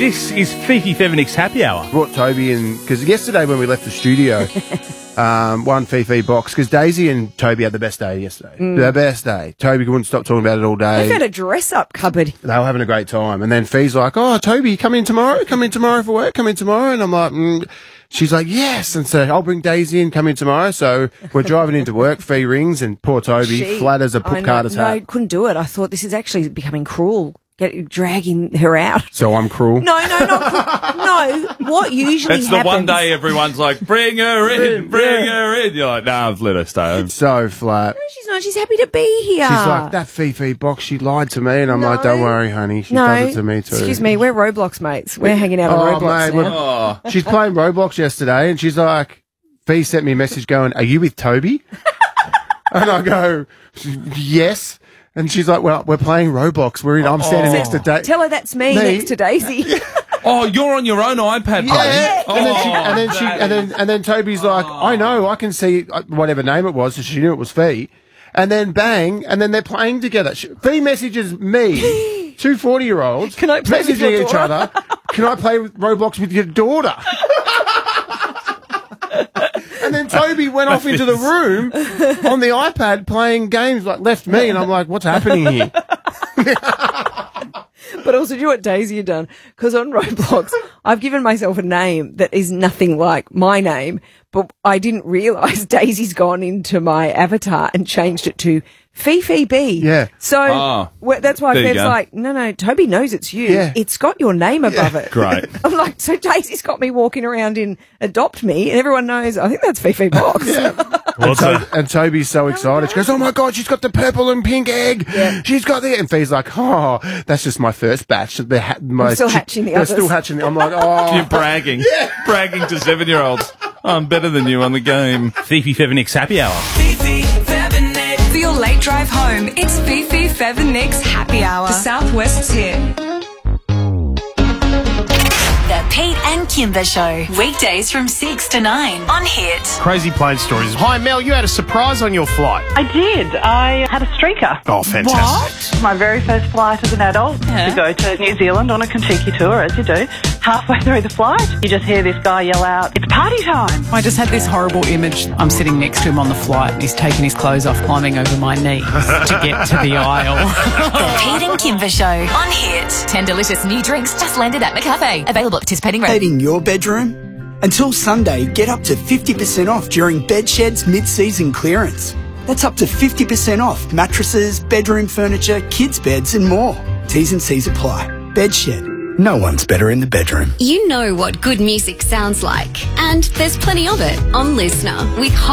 This is Fifi Fevinix Happy Hour. Brought Toby in, because yesterday when we left the studio, one Fifi box, because Daisy and Toby had the best day yesterday. The best day. Toby wouldn't stop talking about it all day. They've had a dress-up cupboard. They were having a great time. And then Fee's like, oh, Toby, come in tomorrow for work, come in tomorrow. And I'm like, She's like, yes. And so I'll bring Daisy in, come in tomorrow. So we're driving into work. Fee rings and poor Toby, flat as a Carter's hat. No, couldn't do it. I thought this is actually becoming cruel. Dragging her out. So I'm cruel? No, not cruel. No, what usually happens... It's the one day everyone's like, bring her in, bring her in. You're like, nah, let her stay home. So flat. No, she's not. She's happy to be here. She's like, that Fifi box, she lied to me. And I'm like, don't worry, honey. She does it to me too. Excuse me, we're Roblox mates. We're hanging out on Roblox now. She's playing Roblox yesterday and she's like, Fee sent me a message going, are you with Toby? And I go, yes. And she's like, well, we're playing Roblox. I'm standing next to Daisy. Tell her that's me next to Daisy. Oh, you're on your own iPad, yeah. buddy. And then Toby's like, I know, I can see whatever name it was, so she knew it was Fee. And then bang, and then they're playing together. Fee messages me, two 40-year-olds, can I play with your each other. Can I play Roblox with your daughter? And then Toby went off into the room on the iPad playing games, like left me, and I'm like, what's happening here? But also, do you know what Daisy had done? Because on Roblox, I've given myself a name that is nothing like my name, but I didn't realise Daisy's gone into my avatar and changed it to Fifi B. Yeah. So that's why Fev's like, no, Toby knows it's you. Yeah. It's got your name above it. Great. I'm like, so Daisy's got me walking around in Adopt Me, and everyone knows, I think that's Fifi Box. And Toby's so excited. She goes, oh my God, she's got the purple and pink egg. Yeah. She's got the... And Fee's like, oh, that's just my first batch. I'm still hatching the others. They're still hatching. I'm like, oh. You're bragging. Bragging to 7-year-olds. I'm better than you on the game. Fifi Fevinix Happy Hour. Fifi Fevinix. For your late drive home, it's Fifi Fevinix Happy Hour. The Southwest's hit. The Pete and Kimber Show. Weekdays from 6 to 9 on Hit. Crazy plane stories. Hi, Mel, you had a surprise on your flight. I did. I had a streaker. Oh, fantastic. My very first flight as an adult to go to New Zealand on a Kentucky tour, as you do. Halfway through the flight, you just hear this guy yell out, it's party time. I just had this horrible image. I'm sitting next to him on the flight and he's taking his clothes off, climbing over my knees to get to the aisle. The Pete and Kimber Show on Hit. 10 delicious new drinks just landed at McCafe. Available at participating restaurants. In your bedroom? Until Sunday, get up to 50% off during Bedshed's mid-season clearance. That's up to 50% off mattresses, bedroom furniture, kids' beds and more. T's and C's apply. Bedshed. No one's better in the bedroom. You know what good music sounds like. And there's plenty of it on Listener with hot